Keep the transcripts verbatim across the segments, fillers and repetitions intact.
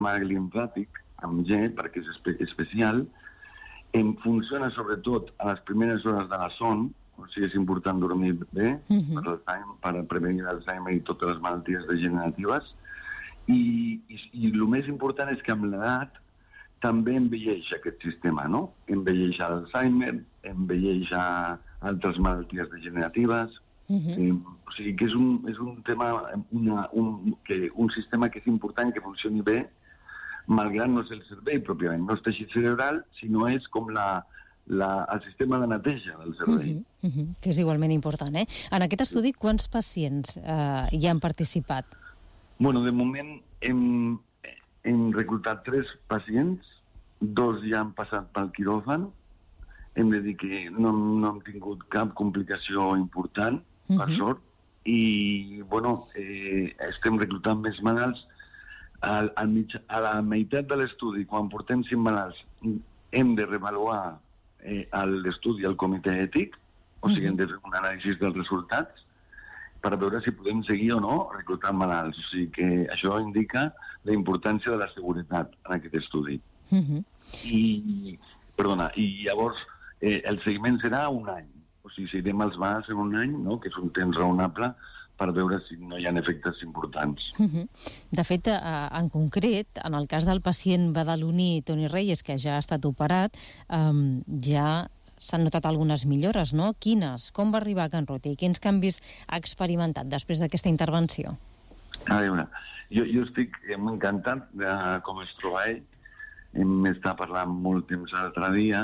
limfàtic, amb G, perquè és espe especial, em funciona sobretot a les primeres hores de la son, o sigui, és important dormir bé, uh-huh. per, per prevenir l'Alzheimer i totes les malalties degeneratives, i, i, i el més important és que amb l'edat també envelleix aquest sistema, no? Envelleix l'Alzheimer, envelleix altres malalties degeneratives, uh-huh. eh, o sigui que és un, és un tema, una, un, que, un sistema que és important, que funcioni bé, malgrat no és el cervell pròpiament, no és teixit cerebral, sinó és com la, la, el sistema de neteja del cervell. Uh-huh, uh-huh, que és igualment important, eh? En aquest estudi, quants pacients eh, hi han participat? Bueno, de moment hem, hem reclutat tres pacients, dos ja han passat pel quiròfan, hem de dir que no, no hem tingut cap complicació important, uh-huh. per sort, i, bueno, eh, estem reclutant més malalts. Al, al mig, a la meitat de l'estudi, quan portem cinc malalts, hem de revaluar eh, l'estudi al comitè ètic, o sigui, hem de fer un anàlisi dels resultats per veure si podem seguir o no reclutant malalts. O sigui que això indica la importància de la seguretat en aquest estudi. Uh-huh. I, perdona, i llavors eh, el seguiment serà un any. O sigui, seguirem els malalts en un any, no?, que és un temps raonable, per veure si no hi ha efectes importants. Uh-huh. De fet, eh, en concret, en el cas del pacient badaloní Toni Reyes, que ja ha estat operat, eh, ja s'han notat algunes millores, no? Quines? Com va arribar a Can Ruti? Quins canvis ha experimentat després d'aquesta intervenció? A veure, jo, jo estic encantat de com es troba ell. Hem estat parlant molt temps l'altre dia.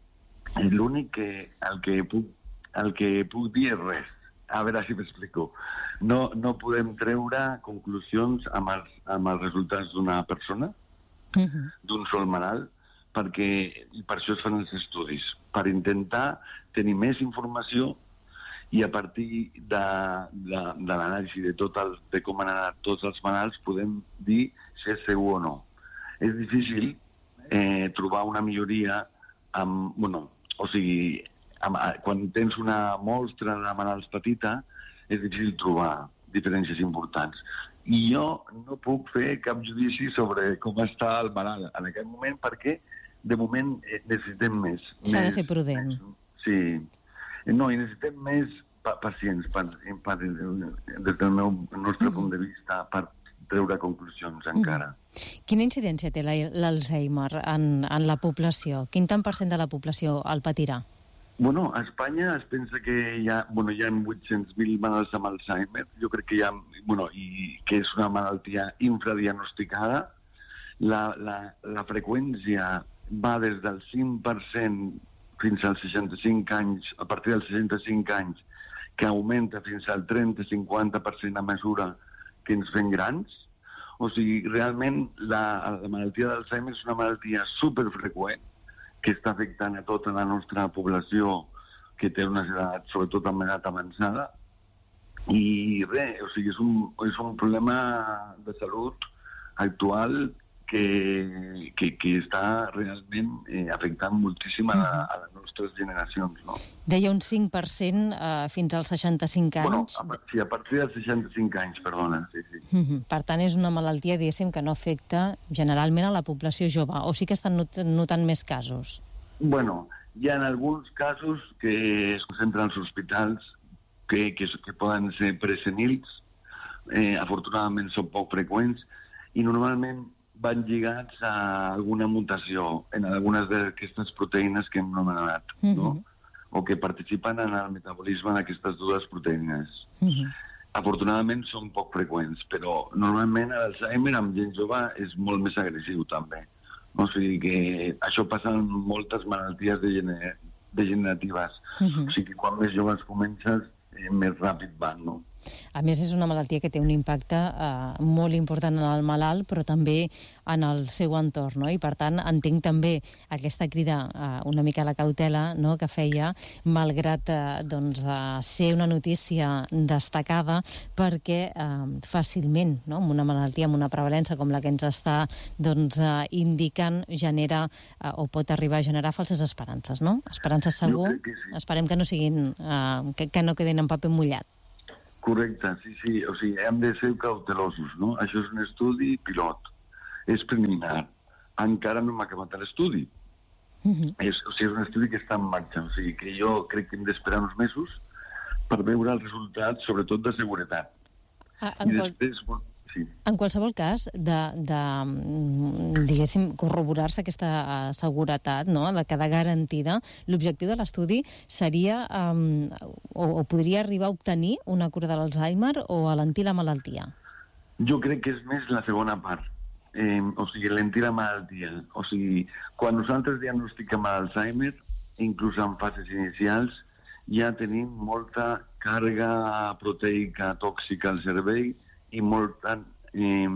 L'únic que el que puc, el que puc dir és res. A veure si m'explico. No, no podem treure conclusions amb els, amb els resultats d'una persona, uh-huh. d'un sol malalt, perquè i per això es fan els estudis, per intentar tenir més informació i a partir de, de, de l'anàlisi de, tot el, de com han anat tots els malalts podem dir si és segur o no. És difícil eh, trobar una milloria amb, bueno, o sigui, quan tens una mostra de malalts petita, és difícil trobar diferències importants. I jo no puc fer cap judici sobre com està el malalt en aquest moment, perquè de moment necessitem més. S'ha de ser prudent. Més, sí. No, i necessitem més pa pacients, per, per, des del meu, nostre uh-huh. punt de vista, per treure conclusions encara. Uh-huh. Quina incidència té l'Alzheimer en, en la població? Quin tant per cent de la població el patirà? Bueno, a Espanya es pensa que hi ha, bueno, hi ha vuit-cents mil malalts amb Alzheimer. Jo crec que hi ha, bueno, i que és una malaltia infradiagnosticada. La, la, la freqüència va des del cinc per cent fins als seixanta-cinc anys, a partir dels seixanta-cinc anys, que augmenta fins al trenta a cinquanta per cent a mesura que ens fem grans. O sigui, realment la, la malaltia d'Alzheimer és una malaltia superfreqüent, que està afectant a tota la nostra població que té una edat, sobretot amb edat avançada. I res, o sigui, és un, és un problema de salut actual que, que, que està realment eh, afectant moltíssim a, a les nostres generacions, no? Deia un cinc per cent eh, fins als seixanta-cinc anys. Bueno, a, sí, a partir dels seixanta-cinc anys, perdona. Sí, sí. Uh-huh. Per tant, és una malaltia, diguéssim, que no afecta generalment a la població jove, o sí que estan not notant més casos? Bueno, hi ha alguns casos que es concentren als hospitals que, que, que poden ser presenils, eh, afortunadament són poc freqüents, i normalment van lligats a alguna mutació en algunes d'aquestes proteïnes que hem anomenat, uh-huh. no? O que participen en el metabolisme d'aquestes dues proteïnes. Uh-huh. Afortunadament són poc freqüents, però normalment l'Alzheimer amb gent jove és molt més agressiu també. O sigui que això passa en moltes malalties degener degeneratives. Uh-huh. O sigui que quan més joves comences, eh, més ràpid van, no? A més, és una malaltia que té un impacte eh, molt important en el malalt, però també en el seu entorn, no? I, per tant, entenc també aquesta crida eh, una mica a la cautela, no?, que feia, malgrat eh, doncs, eh, ser una notícia destacada, perquè eh, fàcilment, no?, amb una malaltia, amb una prevalença com la que ens està doncs, eh, indicant, genera eh, o pot arribar a generar falses esperances, no? Esperances segur, sí. Esperem que no siguin, eh, que, que no quedin en paper mullat. Correcte, sí, sí. O sigui, hem de ser cautelosos, no? Això és un estudi pilot. és preliminar. Encara no hem acabat l'estudi. Uh-huh. És, o sigui, és un estudi que està en marxa. O sigui, que jo crec que hem d'esperar uns mesos per veure els resultats, sobretot de seguretat. Ah, en, qual... després, sí. en qualsevol cas, de, de diguéssim, corroborar-se aquesta uh, seguretat, no?, de quedar garantida, l'objectiu de l'estudi seria, um, o, o podria arribar a obtenir una cura de l'Alzheimer o alentir la malaltia? Jo crec que és més la segona part. Eh, o sigui, alentir la malaltia. O sigui, quan nosaltres diagnostiquem Alzheimer, inclús en fases inicials, ja tenim molta càrrega proteica tòxica al cervell i molta eh,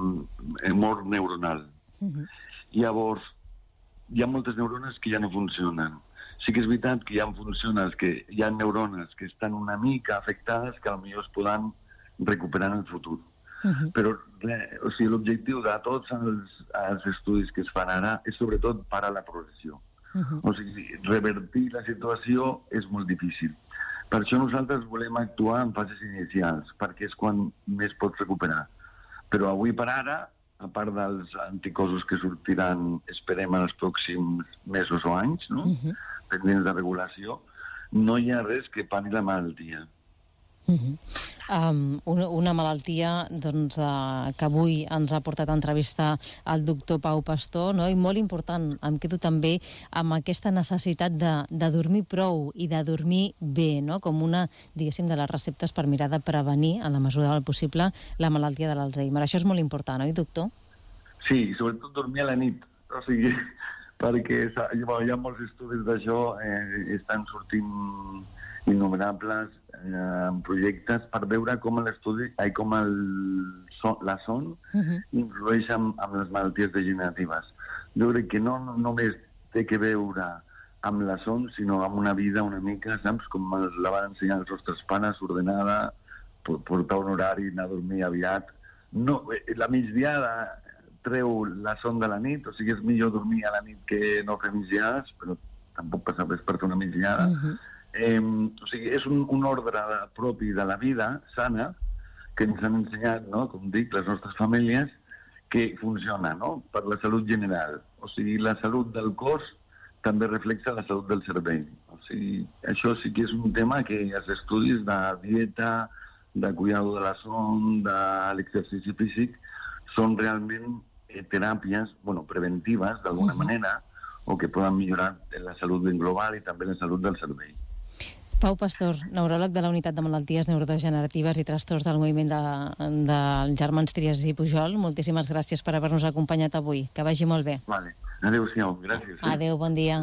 mort neuronal. Uh-huh. Llavors, hi ha moltes neurones que ja no funcionen. Sí que és veritat que hi ha funciones que hi ha neurones que estan una mica afectades que potser es poden recuperar en el futur. Uh-huh. Però o sigui, l'objectiu de tots els, els estudis que es fan ara és sobretot parar la progressió. Uh-huh. O sigui, revertir la situació és molt difícil. Per això nosaltres volem actuar en fases inicials, perquè és quan més pots recuperar. Però avui per ara, a part dels anticossos que sortiran, esperem en els pròxims mesos o anys, no? Uh-huh. Pendents de regulació, no hi ha res que pari la malaltia. Uh-huh. um, una, una malaltia doncs, uh, que avui ens ha portat a entrevistar el doctor Pau Pastor, no? I molt important, em quedo també amb aquesta necessitat de, de dormir prou i de dormir bé, no? Com una, diguéssim, de les receptes per mirar de prevenir, en la mesura del possible, la malaltia de l'Alzheimer. Això és molt important, oi, doctor? Sí, i sobretot dormir a la nit. O sigui, perquè hi ha molts estudis d'això, eh, estan sortint innumerables eh, projectes per veure com l'estudi, ai, com el son, la son uh-huh. influeix amb, amb les malalties degeneratives. Jo crec que no, no només té que veure amb la son, sinó amb una vida una mica, saps, com la van ensenyar els nostres pares, ordenada, portar un horari, anar a dormir aviat. No, la migdiada treu la son de la nit, o sigui, és millor dormir a la nit que no fer migdiades, però tampoc passa res per fer una migdiada. Uh-huh. Eh, o sigui, és un, un ordre propi de la vida sana que ens han ensenyat, no?, com dic, les nostres famílies, que funciona, no?, per la salut general. O sigui, la salut del cos també reflexa la salut del cervell. O sigui, això sí que és un tema que els estudis de dieta, de cuidado de la son, de l'exercici físic, són realment eh, teràpies, bueno, preventives, d'alguna uh-huh. manera, o que poden millorar la salut ben global i també la salut del cervell. Pau Pastor, neuròleg de la Unitat de Malalties Neurodegeneratives i Trastorns del Moviment de, de Germans Trias i Pujol, moltíssimes gràcies per haver-nos acompanyat avui. Que vagi molt bé. Vale. Adéu-siau, gràcies. Eh? Adéu, bon dia.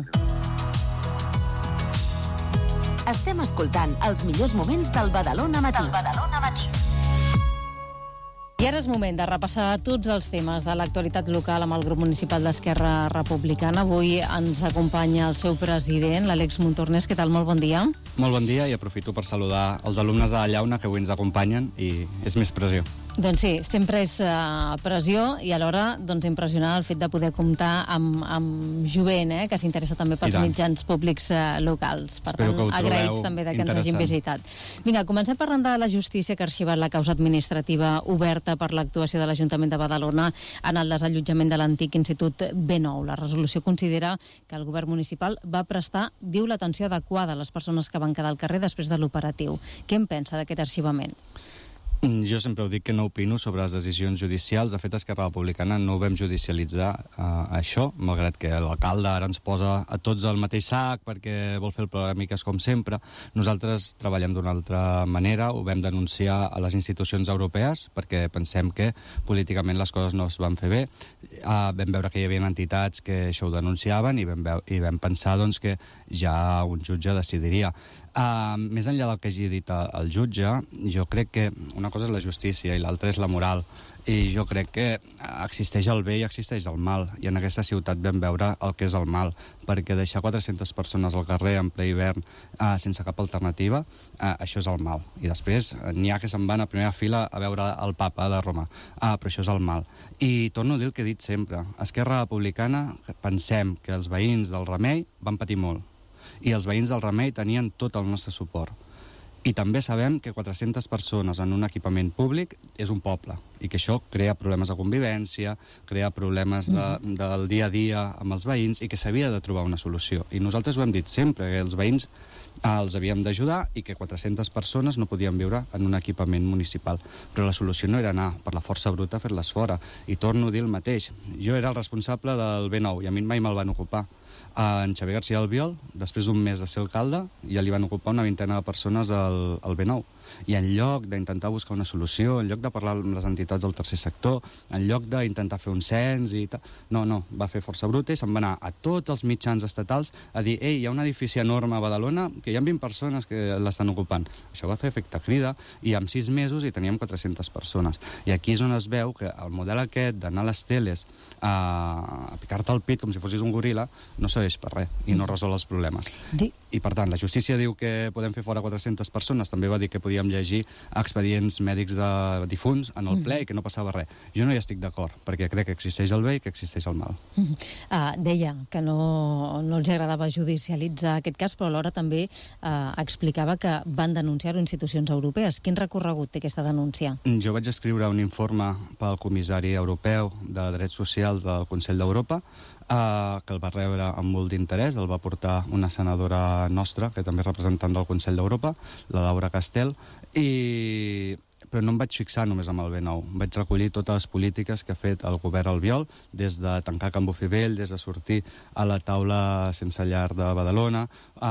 Estem escoltant els millors moments del Badalona Matí. Del Badalona Matí. I ara és moment de repassar tots els temes de l'actualitat local amb el grup municipal d'Esquerra Republicana. Avui ens acompanya el seu president, l'Àlex Montornès. Què tal? Molt bon dia. Molt bon dia i aprofito per saludar els alumnes de la Llauna que avui ens acompanyen i és més pressió. Doncs sí, sempre és uh, pressió i alhora doncs, impressionar el fet de poder comptar amb, amb jovent, eh, que s'interessa també pels mitjans públics uh, locals. Per Espero tant, agraïts també de que ens hagin visitat. Vinga, comencem parlant de la justícia que ha arxivat la causa administrativa oberta per l'actuació de l'Ajuntament de Badalona en el desallotjament de l'antic Institut B nou. La resolució considera que el govern municipal va prestar, diu, l'atenció adequada a les persones que van quedar al carrer després de l'operatiu. Què en pensa d'aquest arxivament? Jo sempre ho dic que no opino sobre les decisions judicials. De fet, Esquerra Republicana no ho vam judicialitzar eh, això, malgrat que l'alcalde ara ens posa a tots al mateix sac perquè vol fer el ploramiques com sempre. Nosaltres treballem d'una altra manera, ho vam denunciar a les institucions europees perquè pensem que políticament les coses no es van fer bé. Eh, vam veure que hi havia entitats que això ho denunciaven i vam, veu i vam pensar doncs, que ja un jutge decidiria. Uh, més enllà del que hagi dit el jutge, jo crec que una cosa és la justícia i l'altra és la moral, i jo crec que existeix el bé i existeix el mal, i en aquesta ciutat vam veure el que és el mal, perquè deixar quatre-centes persones al carrer en ple hivern uh, sense cap alternativa, uh, això és el mal. I després n'hi ha que se'n van a primera fila a veure el papa de Roma, uh, però això és el mal. I torno a dir el que he dit sempre, Esquerra Republicana pensem que els veïns del Remei van patir molt, i els veïns del Remei tenien tot el nostre suport. I també sabem que quatre-centes persones en un equipament públic és un poble i que això crea problemes de convivència, crea problemes de, del dia a dia amb els veïns i que s'havia de trobar una solució. I nosaltres ho hem dit sempre, que els veïns eh, els havíem d'ajudar i que quatre-centes persones no podien viure en un equipament municipal. Però la solució no era anar per la força bruta a fer-les fora. I torno a dir el mateix. Jo era el responsable del B nou i a mi mai me'l van ocupar. En Xavier García Albiol, després d'un mes de ser alcalde, ja li van ocupar una vintena de persones al, al B nou. I en lloc d'intentar buscar una solució, en lloc de parlar amb les entitats del tercer sector, en lloc d'intentar fer un cens i tal... No, no, va fer força bruta i se'n va anar a tots els mitjans estatals a dir ei, hi ha un edifici enorme a Badalona que hi ha vint persones que l'estan ocupant. Això va fer efecte crida i en sis mesos hi teníem quatre-centes persones. I aquí és on es veu que el model aquest d'anar a les teles a, a picar-te el pit com si fossis un goril·la no serveix per res i no resol els problemes. Di... I per tant, la justícia diu que podem fer fora quatre-centes persones, també va dir que podíem llegir expedients mèdics de difunts en el ple i que no passava res. Jo no hi estic d'acord, perquè crec que existeix el bé i que existeix el mal. Uh, deia que no, no els agradava judicialitzar aquest cas, però alhora també uh, explicava que van denunciar-ho institucions europees. Quin recorregut té aquesta denúncia? Jo vaig escriure un informe pel comissari europeu de drets socials del Consell d'Europa, Uh, que el va rebre amb molt d'interès, el va portar una senadora nostra, que també és representant del Consell d'Europa, la Laura Castel, i... però no em vaig fixar només amb el B nou. Vaig recollir totes les polítiques que ha fet el govern Albiol, des de tancar Can Bofivell, des de sortir a la taula sense llar de Badalona,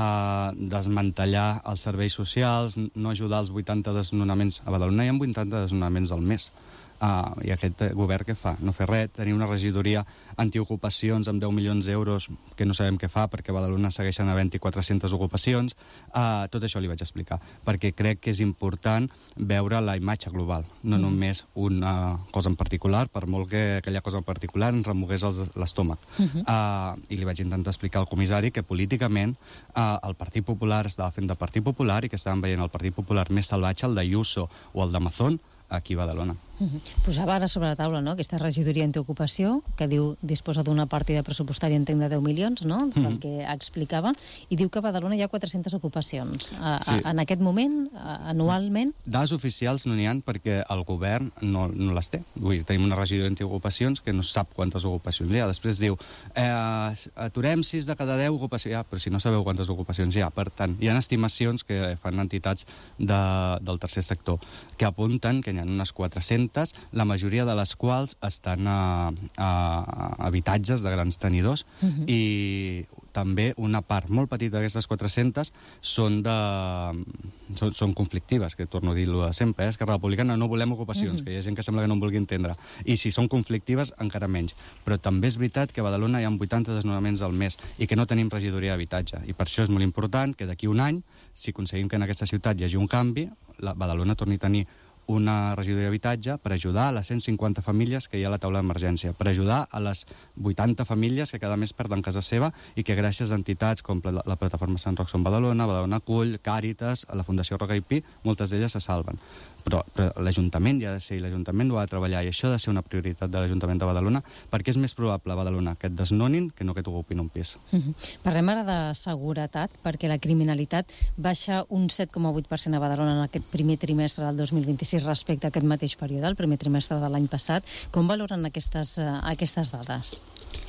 a desmantellar els serveis socials, no ajudar als vuitanta desnonaments. A Badalona hi ha vuitanta desnonaments al mes. Uh, I aquest govern què fa? No fer res, tenir una regidoria antiocupacions amb deu milions d'euros que no sabem què fa perquè a Badalona segueixen havent-hi quatre-centes ocupacions. Uh, tot això li vaig explicar, perquè crec que és important veure la imatge global, no mm. només una cosa en particular, per molt que aquella cosa en particular ens remogués l'estómac. Mm -hmm. uh, I li vaig intentar explicar al comissari que políticament uh, el Partit Popular estava fent de Partit Popular i que estàvem veient el Partit Popular més salvatge, el d'Ayuso o el de Mazón, aquí a Badalona. Uh-huh. Posava ara sobre la taula, no?, aquesta regidoria antiocupació, que diu disposa d'una partida pressupostària, entenc, de deu milions, no?, uh-huh. del que explicava, i diu que a Badalona hi ha quatre-centes ocupacions. A, sí. a, en aquest moment, a, anualment... Dades oficials no n'hi ha perquè el govern no, no les té. Vull dir, tenim una regidoria d'antiocupacions que no sap quantes ocupacions hi ha. Després diu, eh, aturem sis de cada deu ocupacions. Ja, però si no sabeu quantes ocupacions hi ha. Per tant, hi ha estimacions que fan entitats de, del tercer sector que apunten que n'hi ha unes quatre-centes, la majoria de les quals estan a, a habitatges de grans tenidors, uh-huh. i també una part molt petita d'aquestes quatre-centes són, de, són, són conflictives, que torno a dir-ho de sempre, eh? Esquerra Republicana no volem ocupacions, uh-huh. que hi ha gent que sembla que no en vulgui entendre, i si són conflictives encara menys, però també és veritat que a Badalona hi ha vuitanta desnonaments al mes i que no tenim regidoria d'habitatge, i per això és molt important que d'aquí un any, si aconseguim que en aquesta ciutat hi hagi un canvi, la Badalona torni a tenir una regidoria d'habitatge per ajudar a les cent cinquanta famílies que hi ha a la taula d'emergència, per ajudar a les vuitanta famílies que cada mes perden casa seva i que gràcies a entitats com la, la plataforma Sant Roc Som Badalona, Badalona Cull, Càritas, la Fundació Roca i Pi, moltes d'elles se salven. Però, però l'Ajuntament hi ha de ser, i l'Ajuntament ho ha de treballar, i això ha de ser una prioritat de l'Ajuntament de Badalona, perquè és més probable a Badalona que et desnonin que no que t'ocupin un pis. Uh-huh. Parlem ara de seguretat, perquè la criminalitat baixa un set coma vuit per cent a Badalona en aquest primer trimestre del dos mil vint-i-sis respecte a aquest mateix període, el primer trimestre de l'any passat. Com valoren aquestes, uh, aquestes dades?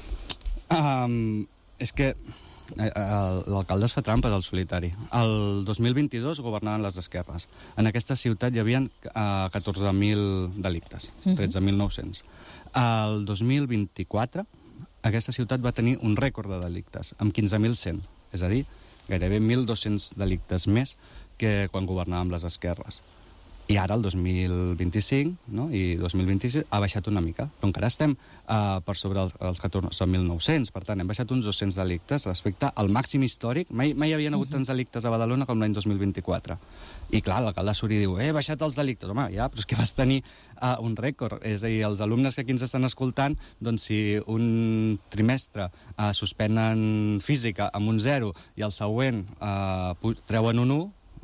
Um, és que l'alcalde es fa trampes al solitari. El dos mil vint-i-dos governaven les esquerres. En aquesta ciutat hi havia uh, catorze mil delictes, tretze mil nou-cents. El dos mil vint-i-quatre aquesta ciutat va tenir un rècord de delictes, amb quinze mil cent, és a dir, gairebé mil dos-cents delictes més que quan governàvem les esquerres. I ara, el dos mil vint-i-cinc, no? I dos mil vint-i-sis, ha baixat una mica. Però encara estem uh, per sobre els, els catorze mil nou-cents. Per tant, hem baixat uns dos-cents delictes respecte al màxim històric. Mai, mai hi havia hagut tants delictes a Badalona com l'any dos mil vint-i-quatre. I clar, l'alcalde Suri diu, eh, he baixat els delictes. Home, ja, però és que vas tenir uh, un rècord. És a dir, els alumnes que aquí ens estan escoltant, doncs si un trimestre uh, suspenen física amb un zero i el següent uh, treuen un u,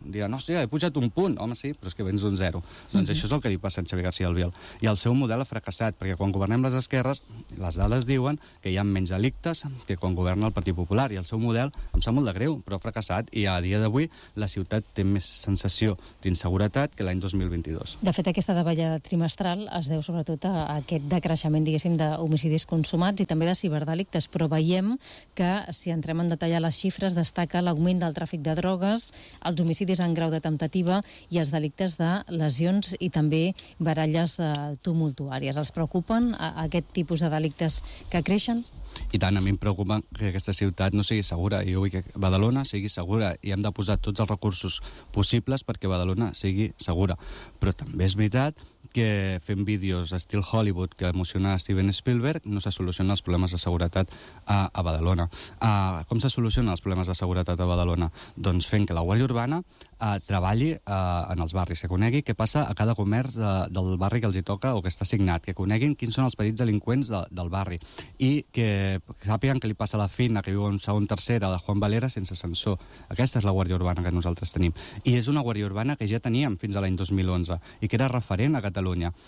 Diran, hòstia, he pujat un punt. Home, sí, però és que vens d'un zero. Doncs mm-hmm. això és el que li passa a Xavier García Albiol. I el seu model ha fracassat, perquè quan governem les esquerres, les dades diuen que hi ha menys delictes que quan governa el Partit Popular, i el seu model em sap molt de greu, però ha fracassat, i a dia d'avui la ciutat té més sensació d'inseguretat que l'any dos mil vint-i-dos. De fet, aquesta davallada trimestral es deu sobretot a aquest decreixement, diguéssim, d'homicidis consumats i també de ciberdelictes, però veiem que, si entrem en detallar les xifres, destaca l'augment del tràfic de drogues, els homicidis en grau de temptativa i els delictes de lesions i també baralles eh, tumultuàries. Els preocupen a, a aquest tipus de delictes que creixen? I tant, a mi em preocupa que aquesta ciutat no sigui segura. Jo vull que Badalona sigui segura i hem de posar tots els recursos possibles perquè Badalona sigui segura. Però també és veritat que fent vídeos estil Hollywood que emociona Steven Spielberg no se solucionen els problemes de seguretat a, a Badalona. Uh, com se solucionen els problemes de seguretat a Badalona? Doncs fent que la Guàrdia Urbana uh, treballi uh, en els barris, que conegui què passa a cada comerç de, del barri que els hi toca o que està assignat, que coneguin quins són els petits delinqüents de, del barri i que sàpiguen què li passa a la Fina, que viu en segon tercera, de Juan Valera, sense ascensor. Aquesta és la Guàrdia Urbana que nosaltres tenim. I és una Guàrdia Urbana que ja teníem fins a l'any dos mil onze i que era referent a Catalunya.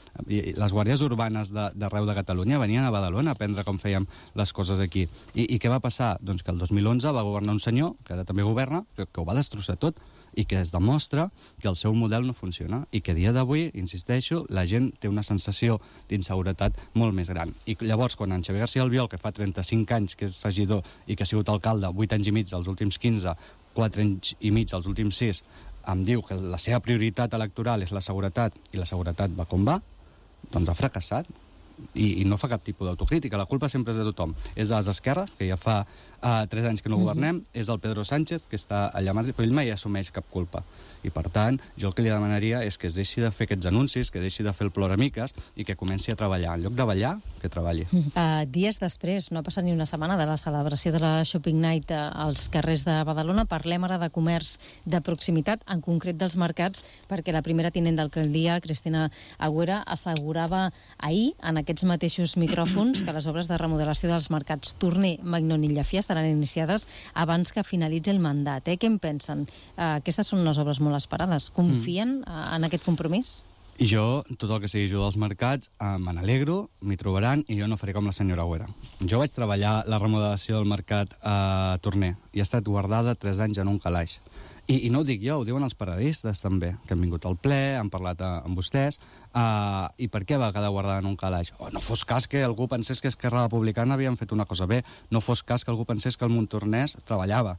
I les guàrdies urbanes d'arreu de, de Catalunya venien a Badalona a aprendre com fèiem les coses aquí. I, i què va passar? Doncs que el dos mil onze va governar un senyor, que ara també governa, que, que ho va destrossar tot, i que es demostra que el seu model no funciona i que a dia d'avui, insisteixo, la gent té una sensació d'inseguretat molt més gran. I llavors, quan en Xavier García Albiol, que fa trenta-cinc anys que és regidor i que ha sigut alcalde, vuit anys i mig dels últims quinze, quatre anys i mig dels últims sis, em diu que la seva prioritat electoral és la seguretat i la seguretat va com va, doncs ha fracassat. I, i no fa cap tipus d'autocrítica. La culpa sempre és de tothom. És de les esquerres, que ja fa uh, tres anys que no governem, mm-hmm. és del Pedro Sánchez, que està allà a Madrid, però ell mai assumeix cap culpa. I, per tant, jo el que li demanaria és que es deixi de fer aquests anuncis, que deixi de fer el ploramiques i que comenci a treballar. En lloc de ballar, que treballi. Uh, dies després, no ha passat ni una setmana de la celebració de la Shopping Night uh, als carrers de Badalona, parlem ara de comerç de proximitat, en concret dels mercats, perquè la primera tinent d'alcaldia, Cristina Agüera, assegurava ahir, en aquests mateixos micròfons, que les obres de remodelació dels mercats Torner, Magnon i Llafià estaran iniciades abans que finalitzi el mandat. Eh? Què en pensen? Uh, aquestes són unes obres molt esperades. Confien mm. en aquest compromís? I jo, tot el que sigui ajuda als mercats, eh, me n'alegro, m'hi trobaran, i jo no faré com la senyora Agüera. Jo vaig treballar la remodelació del mercat a Torner i ha estat guardada tres anys en un calaix. I, I no ho dic jo, ho diuen els paradistes també, que han vingut al ple, han parlat a, amb vostès, uh, i per què va quedar guardada en un calaix? Oh, no fos cas que algú pensés que Esquerra Republicana havien fet una cosa bé, no fos cas que algú pensés que el Montornès treballava.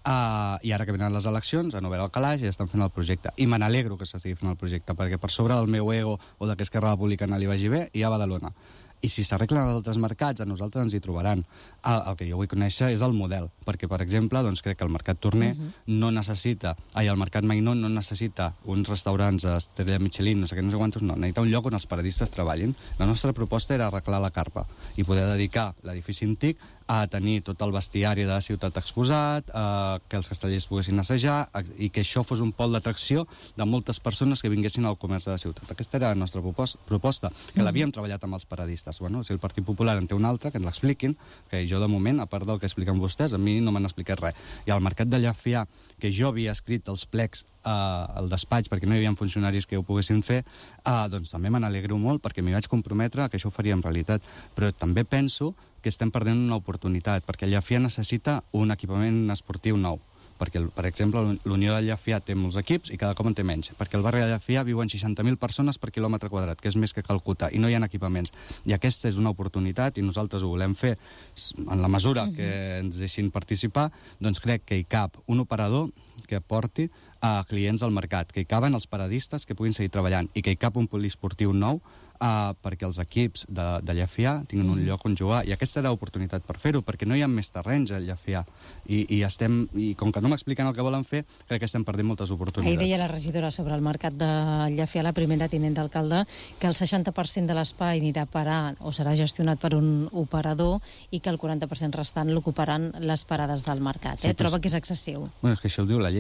Uh, I ara que venen les eleccions, han obert el calaix i estan fent el projecte. I me n'alegro que s'estigui fent el projecte, perquè per sobre del meu ego o de que Esquerra Republicana li vagi bé, hi ha Badalona. I si s'arreglen els altres mercats, a nosaltres ens hi trobaran. El, el que jo vull conèixer és el model, perquè, per exemple, doncs crec que el Mercat Torner uh-huh. no necessita, ai, el Mercat Magnon no necessita uns restaurants a Estrella Michelin, no sé què, no sé quantos, no, necessita un lloc on els paradistes treballin. La nostra proposta era arreglar la carpa i poder dedicar l'edifici antic a tenir tot el bestiari de la ciutat exposat, eh, que els castellers poguessin assajar i que això fos un pol d'atracció de moltes persones que vinguessin al comerç de la ciutat. Aquesta era la nostra proposta, que l'havíem treballat amb els paradistes. Bueno, si el Partit Popular en té una altra, que ens l'expliquin, que jo de moment, a part del que expliquen vostès, a mi no m'han explicat res. I al Mercat de Llafià, que jo havia escrit els plecs eh, al despatx perquè no hi havia funcionaris que ho poguessin fer, eh, doncs també me n'alegro molt perquè m'hi vaig comprometre que això ho faria en realitat. Però també penso que estem perdent una oportunitat, perquè Llafià necessita un equipament esportiu nou. Perquè, per exemple, l'Unió de Llafià té molts equips i cada cop en té menys. Perquè al barri de Llafià viuen seixanta mil persones per quilòmetre quadrat, que és més que Calcuta, i no hi ha equipaments. I aquesta és una oportunitat i nosaltres ho volem fer en la mesura que ens deixin participar, doncs crec que hi cap un operador que porti a clients al mercat, que hi caben els paradistes que puguin seguir treballant i que hi cap un poliesportiu nou Uh, perquè els equips de, de Llafià tinguin un lloc on jugar, i aquesta era l'oportunitat per fer-ho, perquè no hi ha més terrenys a Llafià, i, i, estem, i com que no m'expliquen el que volen fer, crec que estem perdent moltes oportunitats. Ahir deia la regidora sobre el mercat de Llafià, la primera tinent d'alcalde, que el seixanta per cent de l'espai anirà a parar o serà gestionat per un operador i que el quaranta per cent restant l'ocuparan les parades del mercat. Eh? Sí, Troba que és excessiu. Bueno, és que això ho diu la llei.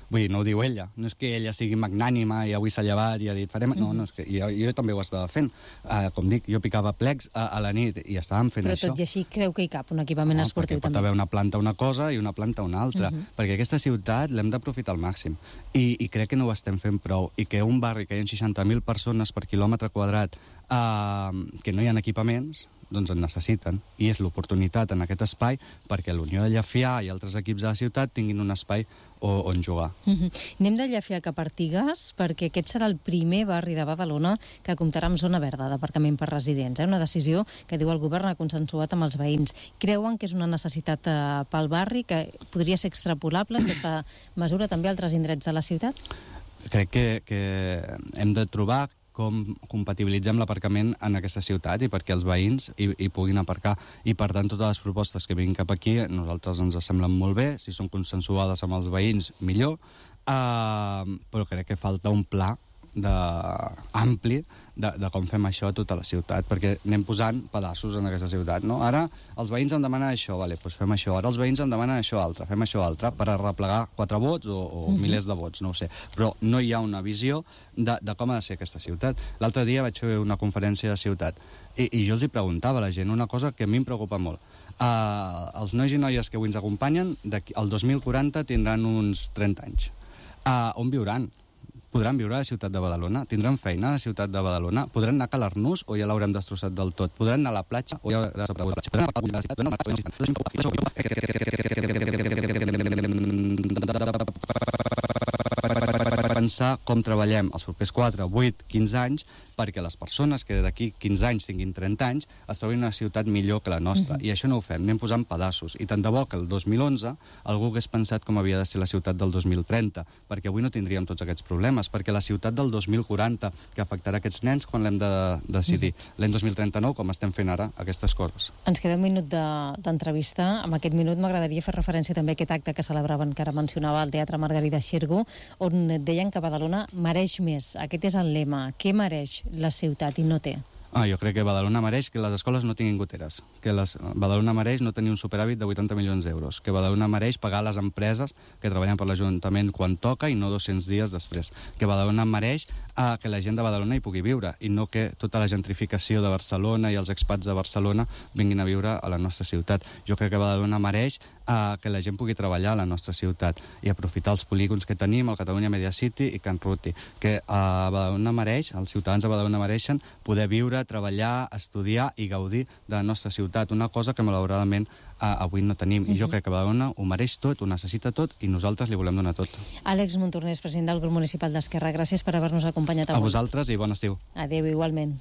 Vull dir, no ho diu ella. No és que ella sigui magnànima i avui s'ha llevat i ha dit farem... No, no, és que jo, jo també ho estava fent. Uh, com dic, jo picava plecs a, a la nit i estàvem fent Però això. Però tot i així creu que hi cap un equipament no, esportiu perquè també. Pot haver una planta una cosa i una planta una altra. Uh -huh. Perquè aquesta ciutat l'hem d'aprofitar al màxim. I, I crec que no ho estem fent prou. I que un barri que hi ha seixanta mil persones per quilòmetre quadrat uh, que no hi ha equipaments, doncs en necessiten. I és l'oportunitat en aquest espai perquè l'Unió de Llefià i altres equips de la ciutat tinguin un espai on jugar. Uh -huh. Anem de Llefià cap a Artigas, perquè aquest serà el primer barri de Badalona que comptarà amb zona verda d'aparcament per residents. Eh? Una decisió que, diu el govern, ha consensuat amb els veïns. Creuen que és una necessitat eh, pel barri, que podria ser extrapolable aquesta mesura també a altres indrets de la ciutat? Crec que, que hem de trobar com compatibilitzem l'aparcament en aquesta ciutat i perquè els veïns hi, hi puguin aparcar. I, per tant, totes les propostes que vinguin cap aquí a nosaltres ens semblen molt bé. Si són consensuades amb els veïns, millor. Uh, però crec que falta un pla de, ampli de, de com fem això a tota la ciutat, perquè anem posant pedaços en aquesta ciutat, no? Ara els veïns em demanen això, vale, doncs fem això. Ara els veïns em demanen això altre, fem això altre, per arreplegar quatre vots o, o uh-huh. milers de vots, no ho sé. Però no hi ha una visió de, de com ha de ser aquesta ciutat. L'altre dia vaig fer una conferència de ciutat i, i jo els hi preguntava a la gent una cosa que a mi em preocupa molt. Uh, els nois i noies que avui ens acompanyen, el dos mil quaranta tindran uns trenta anys. Uh, on viuran? Podran viure a la ciutat de Badalona? Tindran feina a la ciutat de Badalona? Podran anar a Calarnús o ja l'haurem destrossat del tot? Podran anar a la platja o ja desaparegut la platja? Podran anar a la ciutat? Pensar com treballem els propers quatre, vuit, quinze anys perquè les persones que d'aquí quinze anys tinguin trenta anys es trobin una ciutat millor que la nostra. Uh-huh. I això no ho fem, anem posant pedaços. I tant de bo que el dos mil onze algú hagués pensat com havia de ser la ciutat del dos mil trenta, perquè avui no tindríem tots aquests problemes, perquè la ciutat del dos mil quaranta, que afectarà aquests nens quan l'hem de decidir, uh-huh. l'any dos mil trenta-nou, com estem fent ara, aquestes coses. Ens queda un minut d'entrevista. De, amb aquest minut m'agradaria fer referència també a aquest acte que celebraven, que ara mencionava, al Teatre Margarida Xirgu, on deien que Badalona mereix més. Aquest és el lema. Què mereix la ciutat i no té? Ah, jo crec que Badalona mereix que les escoles no tinguin goteres, que les, Badalona mereix no tenir un superàvit de vuitanta milions d'euros, que Badalona mereix pagar les empreses que treballen per l'Ajuntament quan toca i no dos-cents dies després, que Badalona mereix ah, que la gent de Badalona hi pugui viure i no que tota la gentrificació de Barcelona i els expats de Barcelona vinguin a viure a la nostra ciutat. Jo crec que Badalona mereix ah, que la gent pugui treballar a la nostra ciutat i aprofitar els polígons que tenim, el Catalunya Media City i Can Ruti, que ah, Badalona mereix, els ciutadans de Badalona mereixen poder viure, treballar, estudiar i gaudir de la nostra ciutat, una cosa que malauradament eh, avui no tenim. I jo crec que Badalona ho mereix tot, ho necessita tot i nosaltres li volem donar tot. Àlex Montornès, president del grup municipal d'Esquerra, gràcies per haver-nos acompanyat avui. A vosaltres i bon estiu. Adéu, igualment.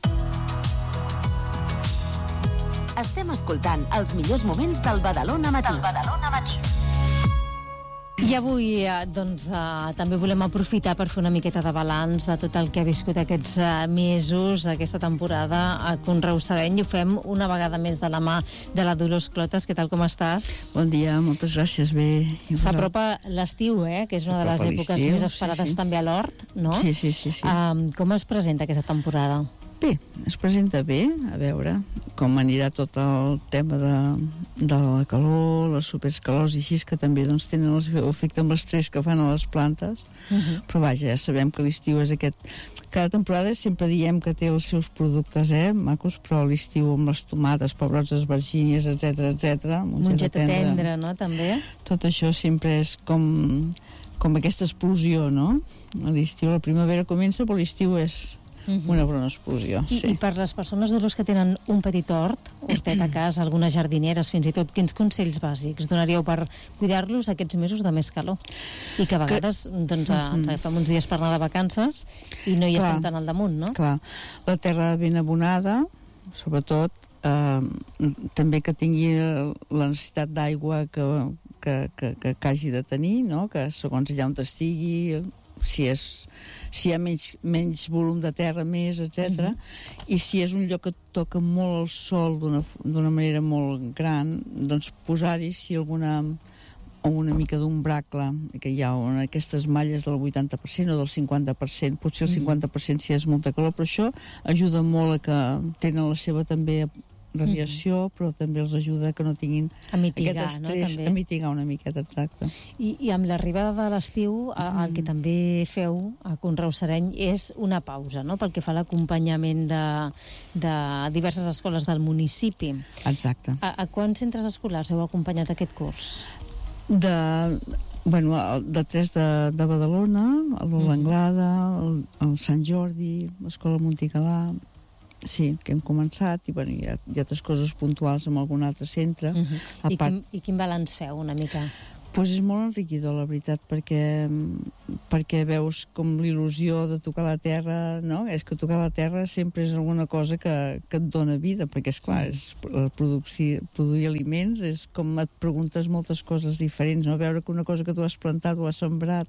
Estem escoltant els millors moments del Badalona Matí. Del Badalona Matí. I avui doncs, eh, també volem aprofitar per fer una miqueta de balanç de tot el que ha viscut aquests eh, mesos, aquesta temporada a Conreu Sabeny, i ho fem una vegada més de la mà de la Dolors Clotas. Què tal, com estàs? Bon dia, moltes gràcies, bé. S'apropa l'estiu, eh? Que és una de les èpoques més esperades, sí, sí. també a l'Hort, no? Sí, sí, sí. sí. Um, com es presenta aquesta temporada? Bé, es presenta bé, a veure com anirà tot el tema de, de la calor, les supercalors i així, que també doncs, tenen el seu efecte amb l'estrès que fan a les plantes. Uh-huh. Però vaja, ja sabem que l'estiu és aquest... Cada temporada sempre diem que té els seus productes, eh, macos, però l'estiu amb les tomates, pebrots, esvergínies, etcètera, etcètera, mongeta, mongeta tendra, tendra, no?, també. Tot això sempre és com, com aquesta explosió, no? A l'estiu, la primavera comença, però l'estiu és... una bona explosió, I, sí. I per les persones de los que tenen un petit hort, hortet a casa, algunes jardineres, fins i tot, quins consells bàsics donaríeu per cuidar-los aquests mesos de més calor? I que a vegades que... doncs, uh-huh. ens agafem uns dies per anar de vacances i no hi Clar. estem tan al damunt, no? Clar, la terra ben abonada, sobretot, eh, també que tingui la necessitat d'aigua que, que, que, que, que hagi de tenir, no? Que segons allà on estigui... si, és, si hi ha menys, menys volum de terra, més, etcètera. Mm-hmm. I si és un lloc que toca molt el sol d'una, d'una manera molt gran, doncs posar-hi si alguna o una mica d'un bracle, que hi ha una, aquestes malles del vuitanta per cent o del cinquanta per cent, potser el cinquanta per cent si és molta calor, però això ajuda molt a que tenen la seva també radiació, mm-hmm. però també els ajuda que no tinguin a mitigar, aquest estrès, no? a mitigar una miqueta, exacte. I, i amb l'arribada de l'estiu, mm. el que també feu a Conreu Sereny és una pausa, no?, pel que fa a l'acompanyament de, de diverses escoles del municipi. Exacte. A, a quants centres escolars heu acompanyat aquest curs? De... Bueno, de tres de, de Badalona, el l'Anglada, el, el Sant Jordi, l'Escola Montigalà, sí, que hem començat, i bueno, hi ha, hi ha altres coses puntuals en algun altre centre. Uh -huh. a I, part... quin, I quin balanç feu, una mica? Pues és molt enriquidor, la veritat, perquè, perquè veus com l'il·lusió de tocar la terra, no? És que tocar la terra sempre és alguna cosa que, que et dona vida, perquè, esclar, és, produir, produir aliments és com et preguntes moltes coses diferents, no? Veure que una cosa que tu has plantat o has sembrat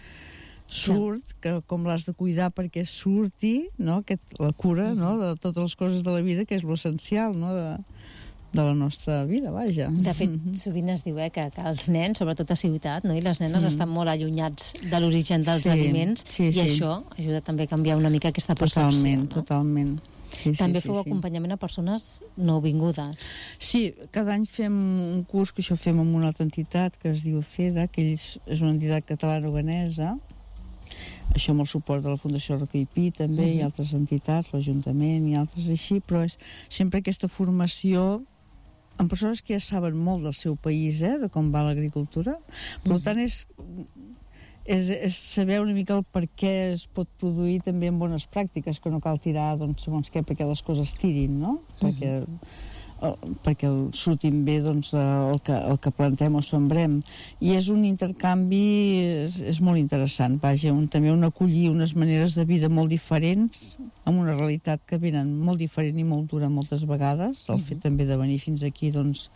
surt, que com l'has de cuidar perquè surti, no? Aquest, la cura, no?, de totes les coses de la vida, que és l'essencial, no?, de... de la nostra vida, vaja. De fet, sovint es diu eh, que, que els nens, sobretot a ciutat, no? I les nenes mm. estan molt allunyats de l'origen dels sí, aliments, sí, i sí. això ajuda també a canviar una mica aquesta percepció. Totalment, no? totalment. Sí, també sí, feu sí, acompanyament a persones nouvingudes. Sí, cada any fem un curs, que això fem amb una altra entitat, que es diu CEDA, que ells, és una entitat catalana-oganesa, això amb el suport de la Fundació Roca i Pi també, uh-huh. i altres entitats, l'Ajuntament i altres així, però és sempre aquesta formació amb persones que ja saben molt del seu país, eh, de com va l'agricultura. Per tant, és, és, és saber una mica el per què es pot produir també en bones pràctiques, que no cal tirar, doncs, segons què, perquè les coses tirin, no? Uh-huh. Perquè, el, perquè surtin bé, doncs, el que, el que plantem o sembrem. I és un intercanvi, és, és molt interessant, vaja, un, també un acollir unes maneres de vida molt diferents, amb una realitat que venen molt diferent i molt dura moltes vegades, el uh-huh. fet també de venir fins aquí, doncs,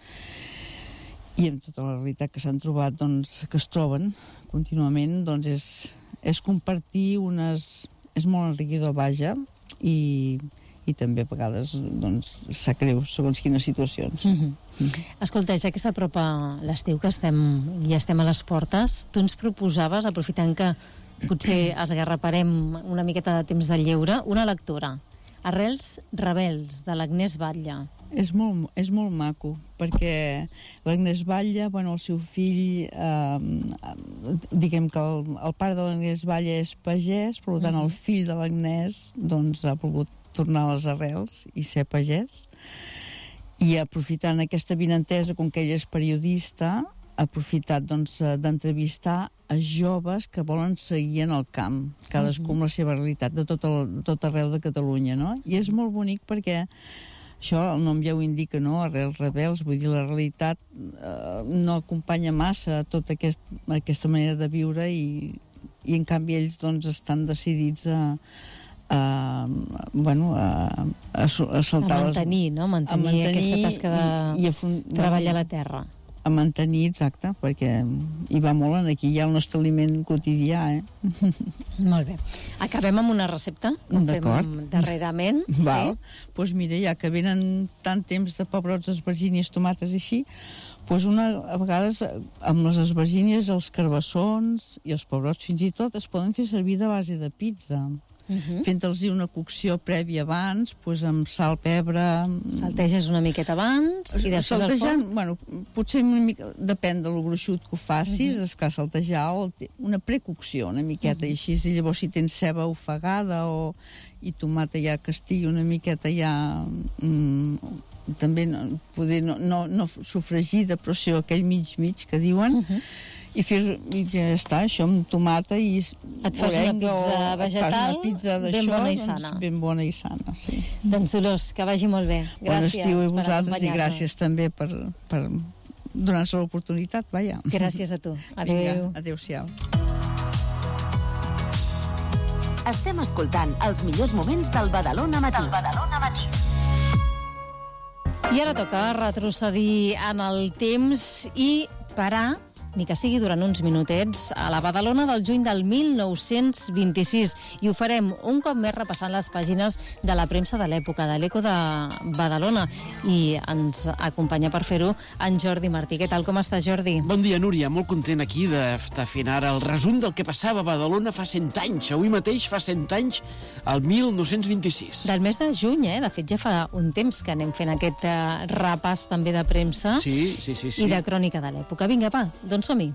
i amb tota la realitat que s'han trobat, doncs, que es troben contínuament, doncs és, és compartir unes... és molt enriquidor, vaja, i, i també a vegades, doncs, sap greu segons quines situacions. Uh-huh. Uh-huh. Escolta, ja que s'apropa l'estiu, que estem, ja estem a les portes, tu ens proposaves, aprofitant que potser esgarraparem una miqueta de temps de lleure, una lectura, Arrels rebels, de l'Agnès Batlle. És molt, és molt maco, perquè l'Agnès Batlle, bueno, el seu fill, eh, diguem que el, el pare de l'Agnès Batlle és pagès, per tant, el fill de l'Agnès, doncs, ha volgut tornar a les arrels i ser pagès, i aprofitant aquesta vinentesa, com que ell és periodista, ha aprofitat, doncs, d'entrevistar a joves que volen seguir en el camp, cadascú amb la seva realitat, de tot, el, tot arreu de Catalunya, no? I és molt bonic perquè això, el nom ja ho indica, no? Arrels rebels, vull dir, la realitat eh, no acompanya massa tota aquest, aquesta manera de viure i, i en canvi ells, doncs, estan decidits a a, bueno, a, a, a saltar... A mantenir, no? Mantenir, a mantenir aquesta tasca de i, i a fun... treballar la terra. A mantenir, exacte, perquè hi va molt en aquí, hi ha el nostre aliment quotidià, eh? Molt bé. Acabem amb una recepta, com fem darrerament. Val. Sí. Pues mira, ja que venen tant temps de pebrots, esvergínies, tomates i així, pues una, a vegades amb les esvergínies, els carbassons i els pebrots fins i tot es poden fer servir de base de pizza. Uh-huh. Fent-los una cocció prèvia abans, pues amb sal, pebre... Salteges una miqueta abans i després saltejant, el foc? Bueno, potser una mica, depèn de lo gruixut que ho facis, uh-huh. és que saltejar o una precocció una miqueta, uh-huh. i així, i llavors si tens ceba ofegada o, i tomata ja que estigui una miqueta ja... Mm, també no, poder, no, no, no sofregida, però sí aquell mig-mig que diuen, uh-huh. i fes, i ja està, això amb tomata i et fas una pizza vegetal una pizza ben bona i doncs, sana. Ben bona i sana, sí. Doncs Dolors, que vagi molt bé. Gràcies bon estiu a vosaltres i gràcies també per, per donar-nos l'oportunitat, vaja. Gràcies a tu. Adéu. Adéu-siau. Estem escoltant els millors moments del Badalona Matí. Del Badalona Matí. I ara toca retrocedir en el temps i parar ni que sigui durant uns minutets, a la Badalona del juny del mil nou-cents vint-i-sis. I ho farem un cop més repassant les pàgines de la premsa de l'època, de l'Eco de Badalona. I ens acompanya per fer-ho en Jordi Martí. Què tal, com està, Jordi? Bon dia, Núria. Molt content aquí de, de fer ara el resum del que passava a Badalona fa cent anys. Avui mateix fa cent anys, el mil nou-cents vint-i-sis. Del mes de juny, eh? De fet, ja fa un temps que anem fent aquest uh, repàs també de premsa sí, sí, sí, sí. i de crònica de l'època. Vinga, va, doncs som-hi.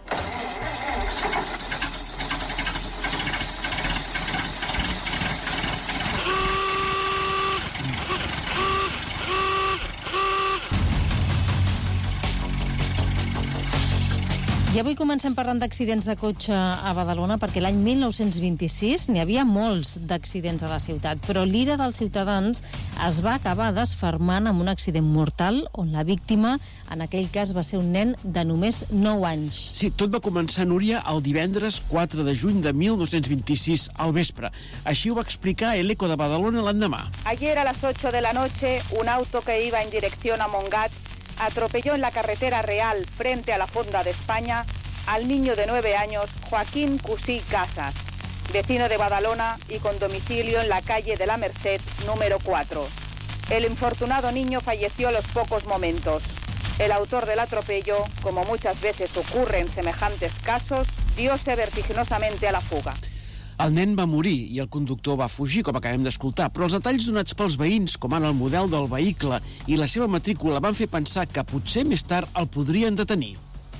I avui comencem parlant d'accidents de cotxe a Badalona perquè l'any mil nou-cents vint-i-sis n'hi havia molts d'accidents a la ciutat, però l'ira dels ciutadans es va acabar desfermant amb un accident mortal on la víctima, en aquell cas, va ser un nen de només nou anys. Sí, tot va començar, Núria, el divendres quatre de juny de mil nou-cents vint-i-sis, al vespre. Així ho va explicar el Eco de Badalona l'endemà. Ayer a las ocho de la noche, un auto que iba en dirección a Montgat atropelló en la carretera real frente a la Fonda de España al niño de nueve años Joaquín Cusí Casas, vecino de Badalona y con domicilio en la calle de la Merced número cuatro. El infortunado niño falleció a los pocos momentos. El autor del atropello, como muchas veces ocurre en semejantes casos, dióse vertiginosamente a la fuga. El nen va morir i el conductor va fugir, com acabem d'escoltar, però els detalls donats pels veïns, com ara el model del vehicle i la seva matrícula, van fer pensar que potser més tard el podrien detenir.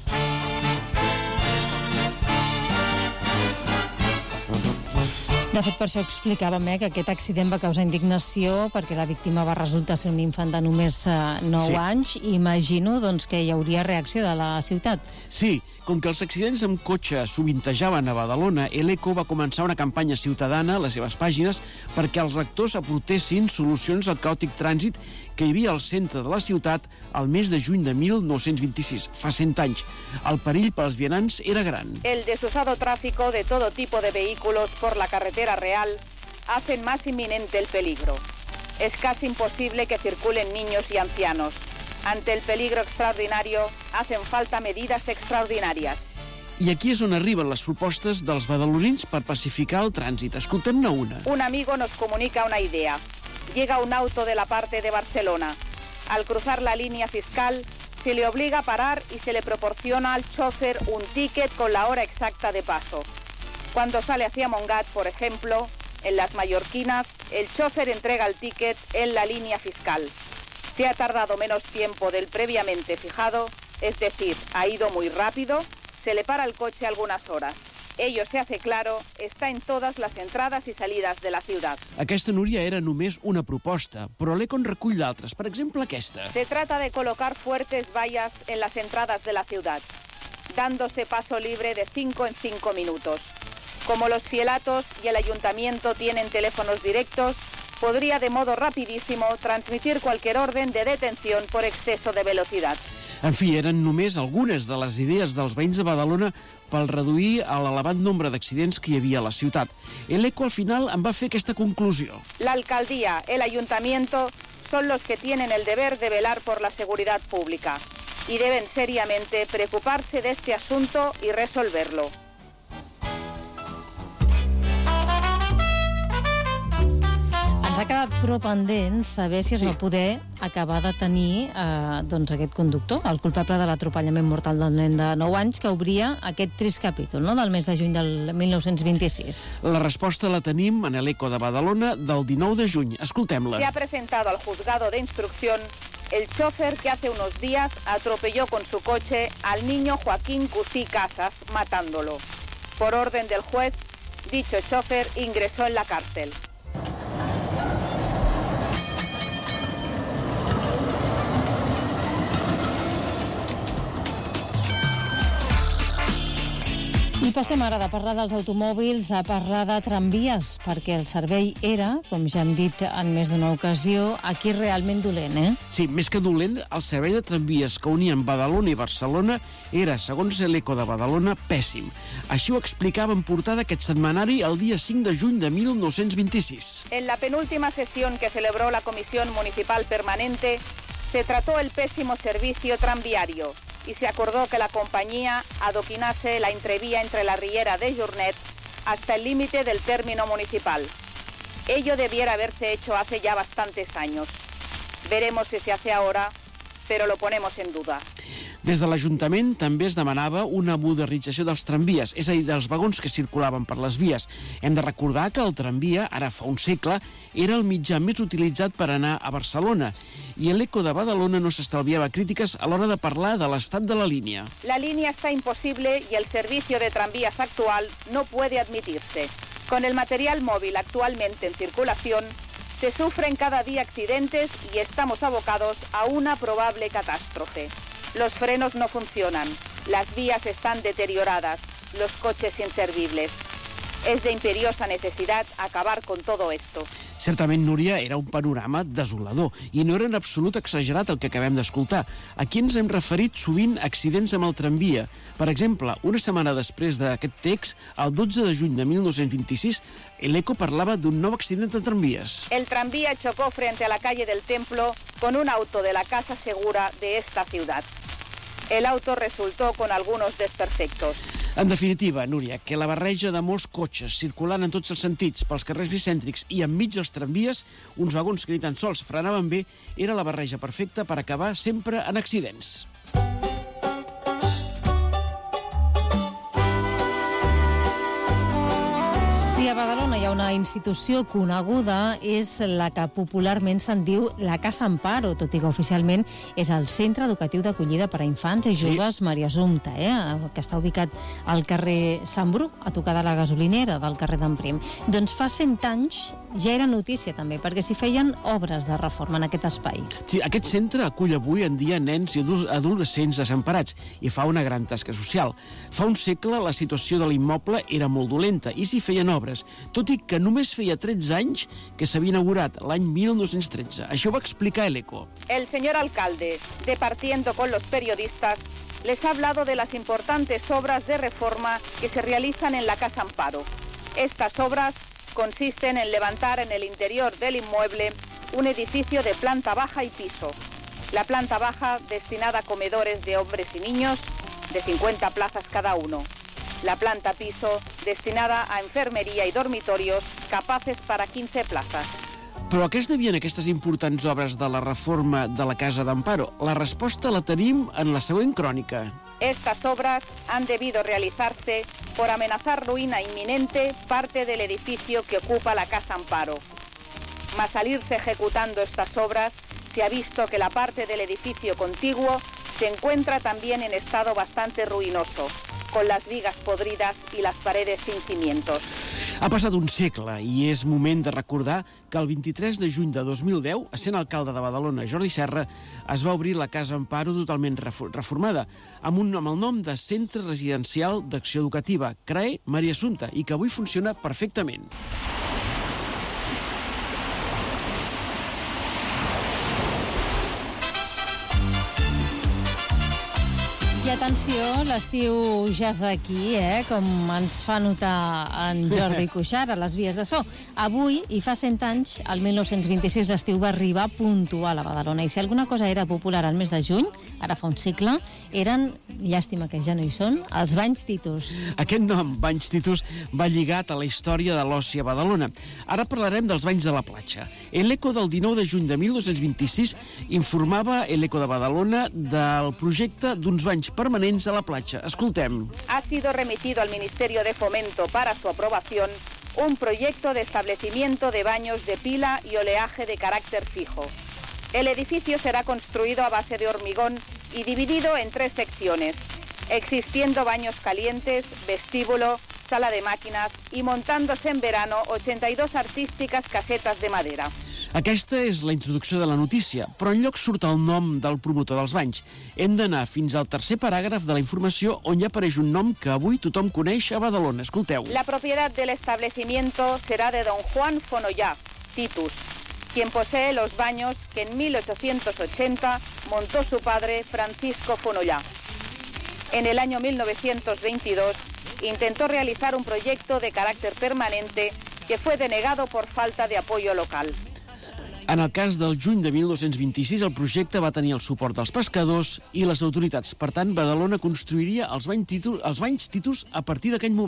De fet, per això explicàvem eh, que aquest accident va causar indignació perquè la víctima va resultar ser un infant de només eh, nou sí. anys i imagino doncs, que hi hauria reacció de la ciutat. Sí, com que els accidents amb cotxe sovintejaven a Badalona, l'Eco va començar una campanya ciutadana a les seves pàgines perquè els actors aportessin solucions al caòtic trànsit que hi havia al centre de la ciutat al mes de juny de mil nou-cents vint-i-sis, fa cent anys. El perill pels vianants era gran. El desusado tráfico de todo tipo de vehículos por la carretera real hacen más inminente el peligro. Es casi imposible que circulen niños y ancianos. Ante el peligro extraordinario, hacen falta medidas extraordinarias. I aquí és on arriben les propostes dels badalonins per pacificar el trànsit. Escoltem-ne una. Un amigo nos comunica una idea. Llega un auto de la parte de Barcelona. Al cruzar la línea fiscal, se le obliga a parar y se le proporciona al chofer un ticket con la hora exacta de paso. Cuando sale hacia Montgat, por ejemplo, en las Mallorquinas, el chofer entrega el ticket en la línea fiscal. Si ha tardado menos tiempo del previamente fijado, es decir, ha ido muy rápido, se le para el coche algunas horas. Ello se hace claro, está en todas las entradas y salidas de la ciudad. Aquesta, Núria, era només una proposta, però l'Eco en recull d'altres. Per exemple, aquesta. Se trata de colocar fuertes vallas en las entradas de la ciudad, dándose paso libre de cinco en cinco minutos. Como los fielatos y el ayuntamiento tienen teléfonos directos, podría de modo rapidísimo transmitir cualquier orden de detención por exceso de velocidad. En fi, eren només algunes de les idees dels veïns de Badalona per reduir l'elevat nombre d'accidents que hi havia a la ciutat. L'Eco al final en va fer aquesta conclusió. La alcaldía, el ayuntamiento, son los que tienen el deber de velar por la seguridad pública y deben seriamente preocuparse de este asunto y resolverlo. Ens ha quedat però pendent saber si es sí. va poder acabar de tenir eh, doncs aquest conductor, el culpable de l'atropellament mortal del nen de nou anys, que obria aquest trist capítol, no?, del mes de juny del mil nou-cents vint-i-sis. La resposta la tenim en l'Eco de Badalona del dinou de juny. Escoltem-la. Se ha presentado al juzgado de instrucción el chofer que hace unos días atropelló con su coche al niño Joaquín Cusí Casas, matándolo. Por orden del juez, dicho chofer ingresó en la cárcel. I passem ara de parlar dels automòbils a parlar de tramvies, perquè el servei era, com ja hem dit en més d'una ocasió, aquí realment dolent, eh? Sí, més que dolent, el servei de tramvies que unien Badalona i Barcelona era, segons l'Eco de Badalona, pèssim. Així ho explicava en portada aquest setmanari el dia cinc de juny de mil nou-cents vint-i-sis. En la penúltima sesión que celebró la Comisión Municipal Permanente, se trató el pésimo servicio tranviario, y se acordó que la compañía adoquinase la entrevía entre la Riera de Jornet hasta el límite del término municipal. Ello debiera haberse hecho hace ya bastantes años. Veremos si se hace ahora, però lo ponemos en duda. Des de l'Ajuntament també es demanava una modernització dels tramvies, és a dir, dels vagons que circulaven per les vies. Hem de recordar que el tramvia, ara fa un segle, era el mitjà més utilitzat per anar a Barcelona i l'Eco de Badalona no s'estalviava crítiques a l'hora de parlar de l'estat de la línia. La línea está imposible y el servicio de tranvías actual no puede admitirse. Con el material móvil actualmente en circulación, se sufren cada día accidentes y estamos abocados a una probable catástrofe. Los frenos no funcionan, las vías están deterioradas, los coches inservibles. Es de imperiosa necesidad acabar con todo esto. Certament, Núria, era un panorama desolador i no era en absolut exagerat el que acabem d'escoltar. Aquí ens hem referit sovint a accidents amb el tramvia. Per exemple, una setmana després d'aquest text, el dotze de juny de mil nou-cents vint-i-sis, l'Eco parlava d'un nou accident de tramvies. El tranvía chocó frente a la calle del Templo con un auto de la Casa Segura de esta ciudad. El auto resultó con algunos desperfectos. En definitiva, Núria, que la barreja de molts cotxes circulant en tots els sentits pels carrers bicèntrics i enmig dels tramvies, uns vagons que ni tan sols frenaven bé, era la barreja perfecta per acabar sempre en accidents. Si a Badalona hi ha una institució coneguda, és la que popularment se'n diu la Casa Amparo, tot i que oficialment és el Centre Educatiu d'Acollida per a Infants i Joves sí. Maria Assumpta, eh? que està ubicat al carrer Sant Bru, a tocar de la gasolinera del carrer d'en Prim. Doncs fa cent anys ja era notícia també, perquè s'hi feien obres de reforma en aquest espai. Sí, aquest centre acull avui en dia nens i adolescents desemparats i fa una gran tasca social. Fa un segle la situació de l'immoble era molt dolenta i s'hi feien obres, tot i que només feia tretze anys que s'havia inaugurat l'any mil nou-cents tretze. Això ho va explicar l'Eco. El señor alcalde, departiendo con los periodistas, les ha hablado de las importantes obras de reforma que se realizan en la Casa Amparo. Estas obras consisten en levantar en el interior del inmueble un edificio de planta baja y piso. La planta baja destinada a comedores de hombres y niños, de cincuenta plazas cada uno. La planta piso destinada a enfermería y dormitorios capaces para quince plazas. Però a què es devien aquestes importants obres de la reforma de la Casa d'Amparo? La resposta la tenim en la següent crònica. Estas obras han debido realizarse por amenazar ruina inminente parte del edificio que ocupa la Casa Amparo. Mas al irse ejecutando estas obras, se ha visto que la parte del edificio contiguo se encuentra también en estado bastante ruinoso, con las vigas podridas y las paredes sin cimientos. Ha passat un segle i és moment de recordar que el vint-i-tres de juny de dos mil deu, essent alcalde de Badalona Jordi Serra, es va obrir la Casa Amparo totalment reformada, amb, un, amb el nom de Centre Residencial d'Acció Educativa, C R A E Maria Assumpta, i que avui funciona perfectament. I atenció, l'estiu ja és aquí, eh? com ens fa notar en Jordi Cuixart a les vies de so. Avui, i fa cent anys, el mil nou-cents vint-i-sis, l'estiu va arribar puntual a Badalona. I si alguna cosa era popular al mes de juny, ara fa un segle, eren, llàstima que ja no hi són, els Banys Titus. Aquest nom, Banys Titus, va lligat a la història de l'oci a Badalona. Ara parlarem dels banys de la platja. L'Eco del dinou de juny de mil nou-cents vint-i-sis informava l'Eco de Badalona del projecte d'uns banys permanents a la platja. Escoltem. Ha sido remitido al Ministerio de Fomento para su aprobación un proyecto de establecimiento de baños de pila y oleaje de carácter fijo. El edificio será construido a base de hormigón y dividido en tres secciones, existiendo baños calientes, vestíbulo, sala de máquinas y montándose en verano ochenta y dos artísticas casetas de madera. Aquesta és la introducció de la notícia, però enlloc surt el nom del promotor dels banys. Hem d'anar fins al tercer paràgraf de la informació on hi apareix un nom que avui tothom coneix a Badalona. Escolteu. La propiedad del establecimiento será de don Juan Fonollà, Titus, quien posee los baños que en mil ochocientos ochenta montó su padre Francisco Fonollà. En el año mil novecientos veintidós intentó realizar un proyecto de carácter permanente que fue denegado por falta de apoyo local. En el cas del juny de mil nou-cents vint-i-sis, el projecte va tenir el suport dels pescadors i les autoritats. Per tant, Badalona construiria els banys Titus, els banys Titus a partir d'aquell moment.